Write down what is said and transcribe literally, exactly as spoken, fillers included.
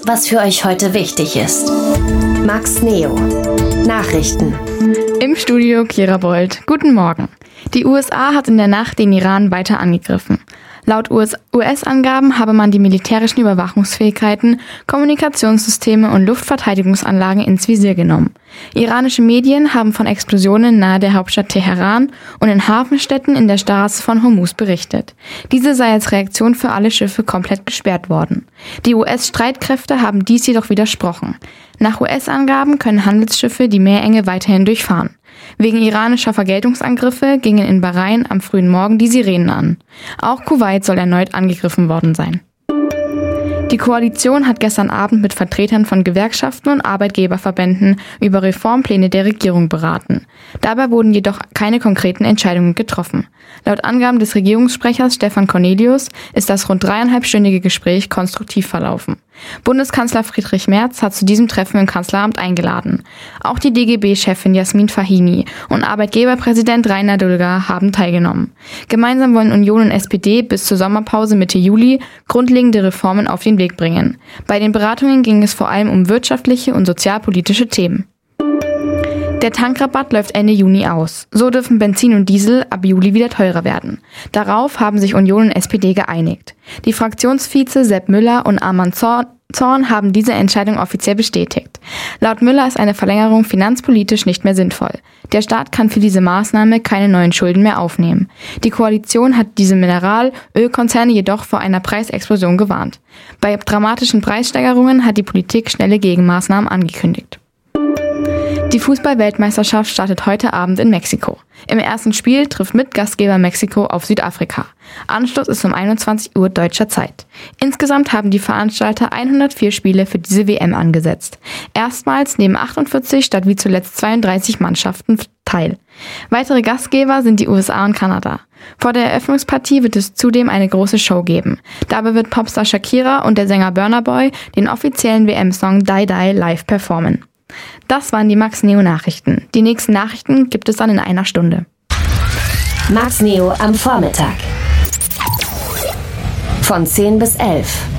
was für euch heute wichtig ist. Max Neo. Nachrichten. Im Studio Kira Bold. Guten Morgen. Die U S A hat in der Nacht den Iran weiter angegriffen. Laut U S-Angaben habe man die militärischen Überwachungsfähigkeiten, Kommunikationssysteme und Luftverteidigungsanlagen ins Visier genommen. Iranische Medien haben von Explosionen nahe der Hauptstadt Teheran und in Hafenstädten in der Straße von Hormuz berichtet. Diese sei als Reaktion für alle Schiffe komplett gesperrt worden. Die U S-Streitkräfte haben dies jedoch widersprochen. Nach U S-Angaben können Handelsschiffe die Meerenge weiterhin durchfahren. Wegen iranischer Vergeltungsangriffe gingen in Bahrain am frühen Morgen die Sirenen an. Auch Kuwait soll erneut angegriffen worden sein. Die Koalition hat gestern Abend mit Vertretern von Gewerkschaften und Arbeitgeberverbänden über Reformpläne der Regierung beraten. Dabei wurden jedoch keine konkreten Entscheidungen getroffen. Laut Angaben des Regierungssprechers Stefan Cornelius ist das rund dreieinhalbstündige Gespräch konstruktiv verlaufen. Bundeskanzler Friedrich Merz hat zu diesem Treffen im Kanzleramt eingeladen. Auch die D G B-Chefin Jasmin Fahimi und Arbeitgeberpräsident Rainer Dulger haben teilgenommen. Gemeinsam wollen Union und S P D bis zur Sommerpause Mitte Juli grundlegende Reformen auf den Weg bringen. Bei den Beratungen ging es vor allem um wirtschaftliche und sozialpolitische Themen. Der Tankrabatt läuft Ende Juni aus. So dürfen Benzin und Diesel ab Juli wieder teurer werden. Darauf haben sich Union und S P D geeinigt. Die Fraktionsvize Sepp Müller und Arman Zorn haben diese Entscheidung offiziell bestätigt. Laut Müller ist eine Verlängerung finanzpolitisch nicht mehr sinnvoll. Der Staat kann für diese Maßnahme keine neuen Schulden mehr aufnehmen. Die Koalition hat diese Mineralölkonzerne jedoch vor einer Preisexplosion gewarnt. Bei dramatischen Preissteigerungen hat die Politik schnelle Gegenmaßnahmen angekündigt. Die Fußball-Weltmeisterschaft startet heute Abend in Mexiko. Im ersten Spiel trifft Mitgastgeber Mexiko auf Südafrika. Anstoß ist um einundzwanzig Uhr deutscher Zeit. Insgesamt haben die Veranstalter hundertvier Spiele für diese W M angesetzt. Erstmals nehmen achtundvierzig statt wie zuletzt zweiunddreißig Mannschaften teil. Weitere Gastgeber sind die U S A und Kanada. Vor der Eröffnungspartie wird es zudem eine große Show geben. Dabei wird Popstar Shakira und der Sänger Burna Boy den offiziellen W M-Song Die Die live performen. Das waren die Max Neo Nachrichten. Die nächsten Nachrichten gibt es dann in einer Stunde. Max Neo am Vormittag. Von zehn bis elf.